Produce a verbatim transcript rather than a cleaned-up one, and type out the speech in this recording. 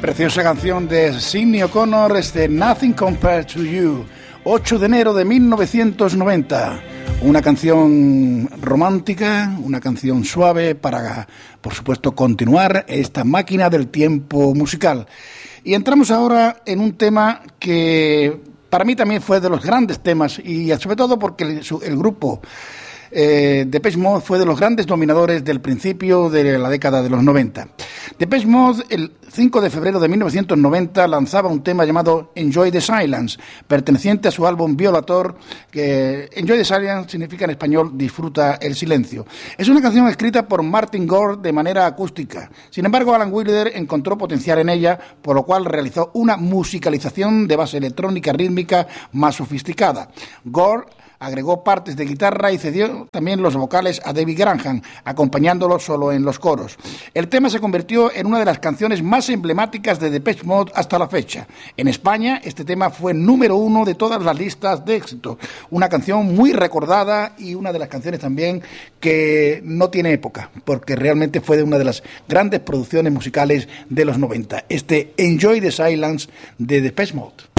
Preciosa canción de Sinéad O'Connor, este Nothing Compared to You, ocho de enero de mil novecientos noventa. Una canción romántica, una canción suave para, por supuesto, continuar esta máquina del tiempo musical. Y entramos ahora en un tema que para mí también fue de los grandes temas, y sobre todo porque el, el grupo Eh, Depeche Mode fue de los grandes dominadores del principio de la década de los noventa. Depeche Mode, el cinco de febrero de mil novecientos noventa, lanzaba un tema llamado Enjoy the Silence, perteneciente a su álbum Violator, que Enjoy the Silence significa en español disfruta el silencio. Es una canción escrita por Martin Gore de manera acústica. Sin embargo, Alan Wilder encontró potencial en ella, por lo cual realizó una musicalización de base electrónica rítmica más sofisticada. Gore agregó partes de guitarra y cedió también los vocales a David Graham, acompañándolo solo en los coros. El tema se convirtió en una de las canciones más emblemáticas de Depeche Mode hasta la fecha. En España, este tema fue número uno de todas las listas de éxito. Una canción muy recordada y una de las canciones también que no tiene época, porque realmente fue de una de las grandes producciones musicales de los noventa. Este Enjoy the Silence de Depeche Mode.